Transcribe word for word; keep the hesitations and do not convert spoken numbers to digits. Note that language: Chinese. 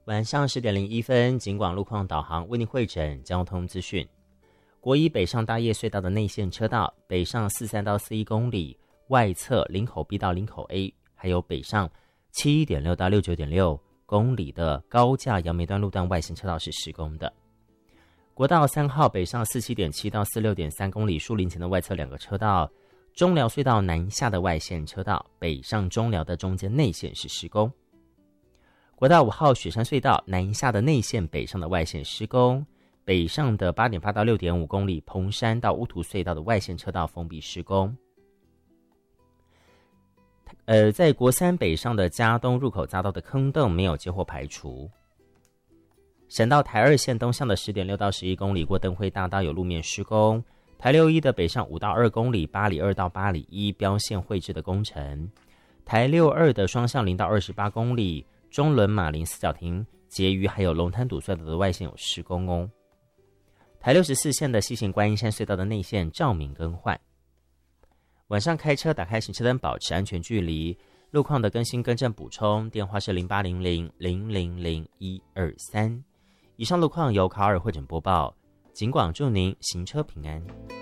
晚上十点零一分，警广路况导航为您汇诊交通资讯。国一北上大业隧道的内线车道，北上四三到四一公里，外侧林口 B 到林口 A， 还有北上七点六到六九点六公里的高架杨梅端路段外线车道是施工的。国道三号北上四七点七到四六点三公里，树林前的外侧两个车道，中寮隧道南下的外线车道，北上中寮的中间内线是施工。国道五号雪山隧道南下的内线北上的外线施工，北上的 八点八到六点五公里蓬山到乌图隧道的外线车道封闭施工。呃，在国三北上的嘉东入口匝道的坑洞没有接获排除。省道台二线东向的 十点六到十一公里过灯辉大道有路面施工。台六一的北上五到二公里，八里二到八里一标线绘制的工程。台六二的双向零到二十八公里，中仑马林四角亭结余还有龙潭堵隧道的外线有施工哦。台六十四线的西行观音山隧道的内线照明更换。晚上开车打开行车灯，保持安全距离。路况的更新更正补充，电话是零八零零零零零一二三。以上路况由卡尔汇诊播报，警广祝您行车平安。